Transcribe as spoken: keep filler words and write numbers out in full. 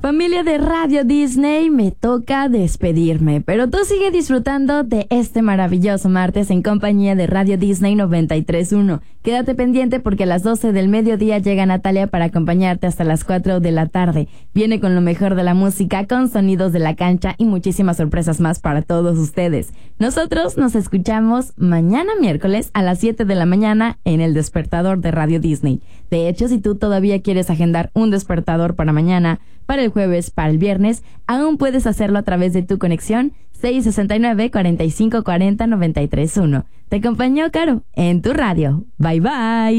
Familia de Radio Disney, me toca despedirme, pero tú sigue disfrutando de este maravilloso martes en compañía de Radio Disney noventa y tres punto uno. Quédate pendiente porque a las doce del mediodía llega Natalia para acompañarte hasta las cuatro de la tarde. Viene con lo mejor de la música, con sonidos de la cancha y muchísimas sorpresas más para todos ustedes. Nosotros nos escuchamos mañana miércoles a las siete de la mañana en el despertador de Radio Disney. De hecho, si tú todavía quieres agendar un despertador para mañana, para el jueves, para el viernes, aún puedes hacerlo a través de tu conexión seis seis nueve, cuatro cinco cuatro cero, nueve tres uno. Te acompañó Caro en tu radio. Bye bye.